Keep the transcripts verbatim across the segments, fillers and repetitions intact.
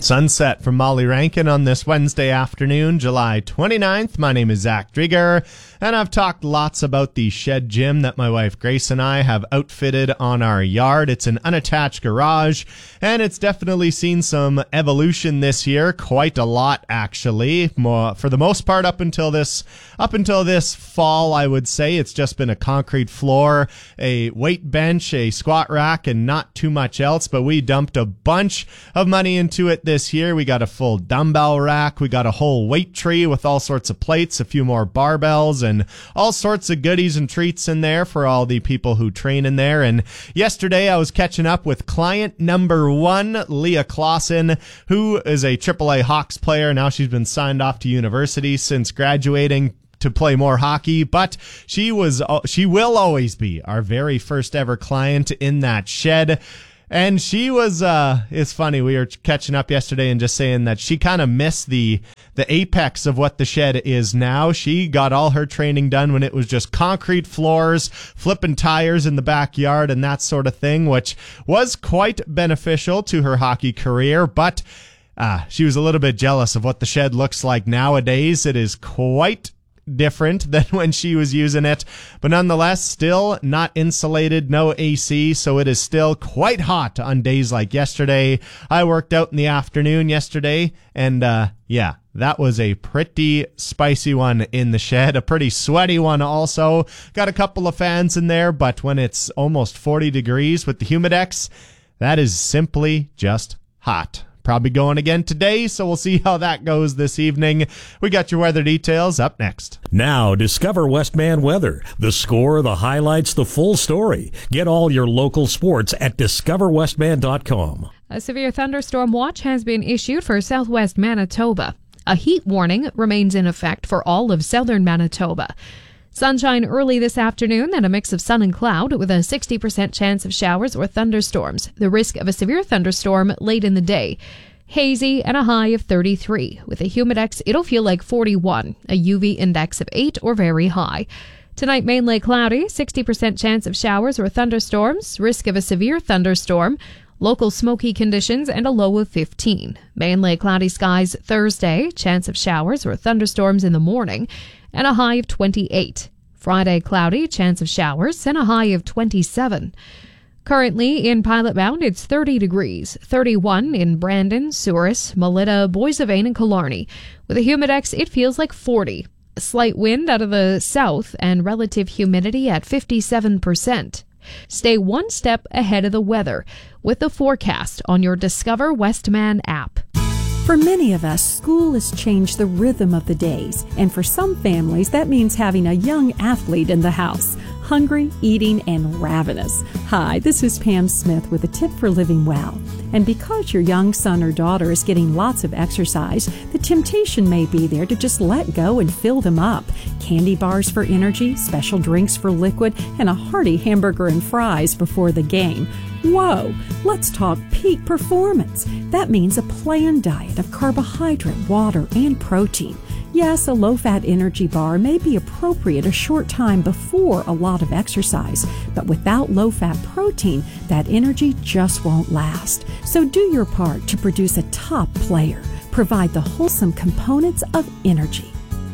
Sunset from Molly Rankin on this Wednesday afternoon, July twenty-ninth. My name is Zach Drieger, and I've talked lots about the shed gym that my wife Grace and I have outfitted on our yard. It's an unattached garage, and it's definitely seen some evolution this year, quite a lot actually. More, for the most part, up until this up until this fall, I would say it's just been a concrete floor, a weight bench, a squat rack, and not too much else. But we dumped a bunch of money into it this year. We got a full dumbbell rack. We got a whole weight tree with all sorts of plates, a few more barbells, and all sorts of goodies and treats in there for all the people who train in there. And yesterday I was catching up with client number one, Leah Clausen, who is a triple A Hawks player. Now she's been signed off to university since graduating to play more hockey, but she was she will always be our very first ever client in that shed. And she was, uh, it's funny, we were catching up yesterday and just saying that she kind of missed the, the apex of what the shed is now. She got all her training done when it was just concrete floors, flipping tires in the backyard and that sort of thing, which was quite beneficial to her hockey career. But uh, she was a little bit jealous of what the shed looks like nowadays. It is quite different than when she was using it, but nonetheless still not insulated, no A C, so it is still quite hot on days like yesterday. I worked out in the afternoon yesterday, and uh yeah, that was a pretty spicy one in the shed, a pretty sweaty one also. Got a couple of fans in there, but when it's almost forty degrees with the Humidex, that is simply just hot. Probably going again today, so we'll see how that goes this evening. We got your weather details up next. Now, discover Westman Weather. The score, the highlights, the full story. Get all your local sports at discover westman dot com. A severe thunderstorm watch has been issued for southwest Manitoba. A heat warning remains in effect for all of southern Manitoba. Sunshine early this afternoon, then a mix of sun and cloud with a sixty percent chance of showers or thunderstorms. The risk of a severe thunderstorm late in the day. Hazy and a high of thirty-three. With a Humidex, it'll feel like forty-one. A U V index of eight or very high. Tonight, mainly cloudy, sixty percent chance of showers or thunderstorms. Risk of a severe thunderstorm. Local smoky conditions and a low of fifteen. Mainly cloudy skies Thursday, chance of showers or thunderstorms in the morning, and a high of twenty-eight. Friday, cloudy, chance of showers, and a high of twenty-seven. Currently in Pilot Mound, it's thirty degrees, thirty-one in Brandon, Souris, Melita, Boissevain, and Killarney. With a Humidex, it feels like forty. A slight wind out of the south and relative humidity at fifty-seven percent. Stay one step ahead of the weather with the forecast on your Discover Westman app. For many of us, school has changed the rhythm of the days, and for some families, that means having a young athlete in the house, hungry, eating, and ravenous. Hi, this is Pam Smith with a tip for living well. And because your young son or daughter is getting lots of exercise, the temptation may be there to just let go and fill them up. Candy bars for energy, special drinks for liquid, and a hearty hamburger and fries before the game. Whoa, let's talk peak performance. That means a planned diet of carbohydrate, water, and protein. Yes, a low-fat energy bar may be appropriate a short time before a lot of exercise, but without low-fat protein, that energy just won't last. So do your part to produce a top player. Provide the wholesome components of energy.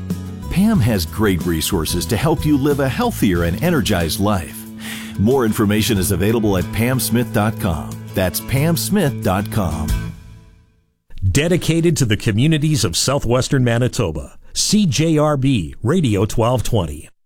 Pam has great resources to help you live a healthier and energized life. More information is available at pam smith dot com. That's pam smith dot com. Dedicated to the communities of southwestern Manitoba. C J R B Radio twelve twenty.